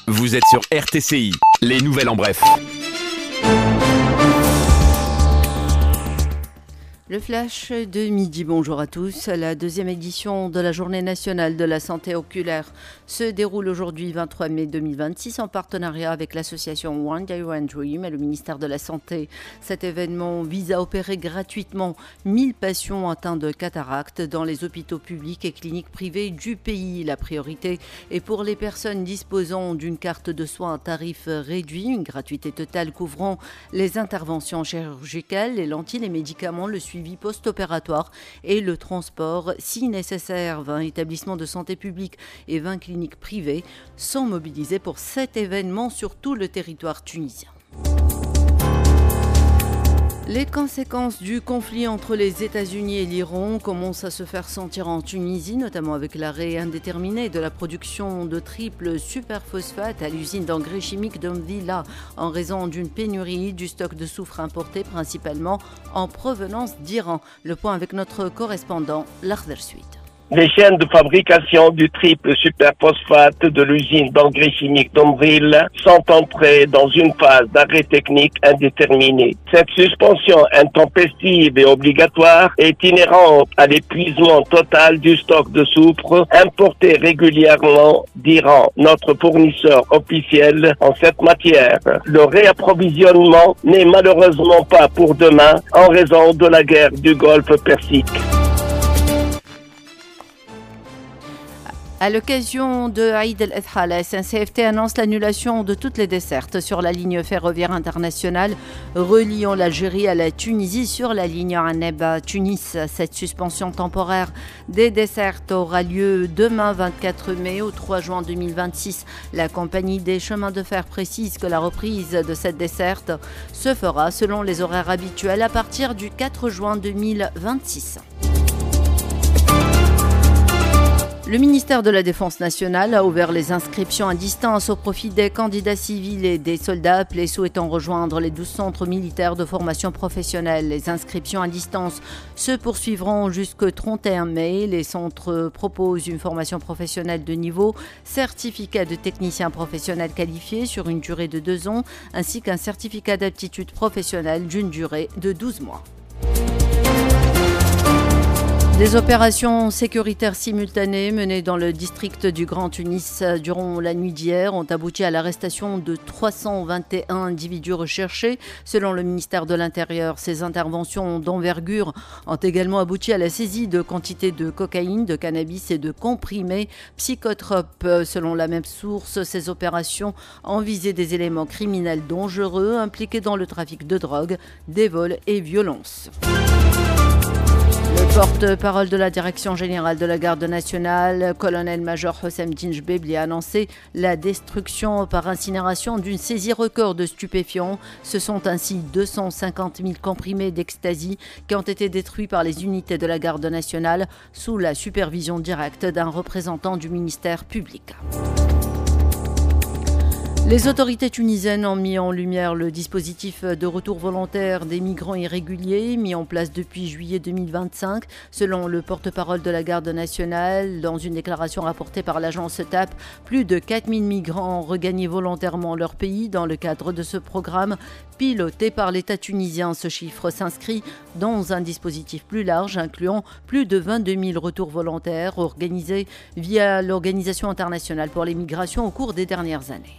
Vous êtes sur RTCI, les nouvelles en bref. Le flash de midi, bonjour à tous. La deuxième édition de la Journée nationale de la santé oculaire se déroule aujourd'hui 23 mai 2026 en partenariat avec l'association One Day One Dream et le ministère de la Santé. Cet événement vise à opérer gratuitement 1000 patients atteints de cataracte dans les hôpitaux publics et cliniques privées du pays. La priorité est pour les personnes disposant d'une carte de soins à tarif réduit, une gratuité totale couvrant les interventions chirurgicales, les lentilles, les médicaments, le suivi post-opératoire et le transport si nécessaire. 20 établissements de santé publics et 20 cliniques privées sont mobilisés pour cet événement sur tout le territoire tunisien. Les conséquences du conflit entre les États-Unis et l'Iran commencent à se faire sentir en Tunisie, notamment avec l'arrêt indéterminé de la production de triple superphosphate à l'usine d'engrais chimiques d'Omvila en raison d'une pénurie du stock de soufre importé principalement en provenance d'Iran. Le point avec notre correspondant, L'Akhder Suite. Les chaînes de fabrication du triple superphosphate de l'usine d'engrais chimiques d'Omville sont entrées dans une phase d'arrêt technique indéterminé. Cette suspension intempestive et obligatoire est inhérente à l'épuisement total du stock de soufre importé régulièrement d'Iran, notre fournisseur officiel en cette matière. Le réapprovisionnement n'est malheureusement pas pour demain en raison de la guerre du Golfe Persique. À l'occasion de Aïd el-Adha, la SNCF annonce l'annulation de toutes les dessertes sur la ligne ferroviaire internationale reliant l'Algérie à la Tunisie sur la ligne Anneba-Tunis. Cette suspension temporaire des dessertes aura lieu demain 24 mai au 3 juin 2026. La compagnie des chemins de fer précise que la reprise de cette desserte se fera selon les horaires habituels à partir du 4 juin 2026. Le ministère de la Défense nationale a ouvert les inscriptions à distance au profit des candidats civils et des soldats appelés souhaitant rejoindre les 12 centres militaires de formation professionnelle. Les inscriptions à distance se poursuivront jusqu'au 31 mai. Les centres proposent une formation professionnelle de niveau, certificat de technicien professionnel qualifié sur une durée de 2 ans, ainsi qu'un certificat d'aptitude professionnelle d'une durée de 12 mois. Des opérations sécuritaires simultanées menées dans le district du Grand Tunis durant la nuit d'hier ont abouti à l'arrestation de 321 individus recherchés. Selon le ministère de l'Intérieur, ces interventions d'envergure ont également abouti à la saisie de quantités de cocaïne, de cannabis et de comprimés psychotropes. Selon la même source, ces opérations ont visé des éléments criminels dangereux impliqués dans le trafic de drogue, des vols et violences. Le porte-parole de la Direction générale de la Garde nationale, colonel-major Hossem Dinjbebli, a annoncé la destruction par incinération d'une saisie record de stupéfiants. Ce sont ainsi 250 000 comprimés d'ecstasy qui ont été détruits par les unités de la Garde nationale sous la supervision directe d'un représentant du ministère public. Les autorités tunisiennes ont mis en lumière le dispositif de retour volontaire des migrants irréguliers mis en place depuis juillet 2025. Selon le porte-parole de la Garde nationale, dans une déclaration rapportée par l'agence TAP, plus de 4000 migrants ont regagné volontairement leur pays dans le cadre de ce programme piloté par l'État tunisien. Ce chiffre s'inscrit dans un dispositif plus large incluant plus de 22 000 retours volontaires organisés via l'Organisation internationale pour les migrations au cours des dernières années.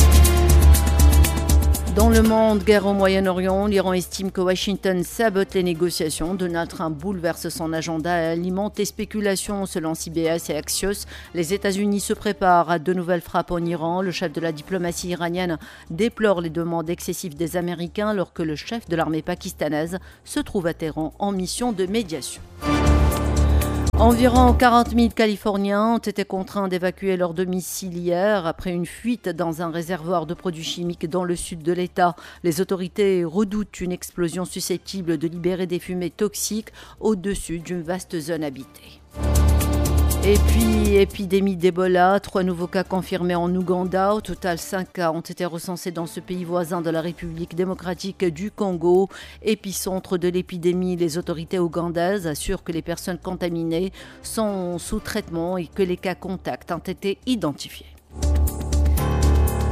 Dans le monde, guerre au Moyen-Orient, l'Iran estime que Washington sabote les négociations. Donald Trump bouleverse son agenda et alimente les spéculations selon CBS et Axios. Les États-Unis se préparent à de nouvelles frappes en Iran. Le chef de la diplomatie iranienne déplore les demandes excessives des Américains alors que le chef de l'armée pakistanaise se trouve à Téhéran en mission de médiation. Environ 40 000 Californiens ont été contraints d'évacuer leur domicile hier après une fuite dans un réservoir de produits chimiques dans le sud de l'État. Les autorités redoutent une explosion susceptible de libérer des fumées toxiques au-dessus d'une vaste zone habitée. Et puis, épidémie d'Ebola, 3 nouveaux cas confirmés en Ouganda. Au total, 5 cas ont été recensés dans ce pays voisin de la République démocratique du Congo. Épicentre de l'épidémie, les autorités ougandaises assurent que les personnes contaminées sont sous traitement et que les cas contacts ont été identifiés.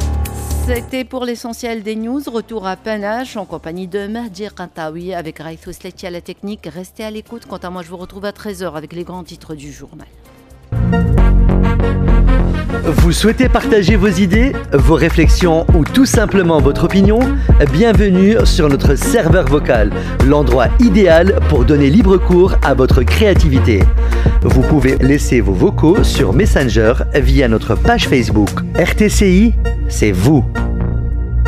C'était pour l'essentiel des news. Retour à Panache en compagnie de Mahdi Rantaoui avec Raïfou Sleti à la technique. Restez à l'écoute. Quant à moi, je vous retrouve à 13h avec les grands titres du journal. Vous souhaitez partager vos idées, vos réflexions ou tout simplement votre opinion? Bienvenue sur notre serveur vocal, l'endroit idéal pour donner libre cours à votre créativité. Vous pouvez laisser vos vocaux sur Messenger via notre page Facebook. RTCI, c'est vous.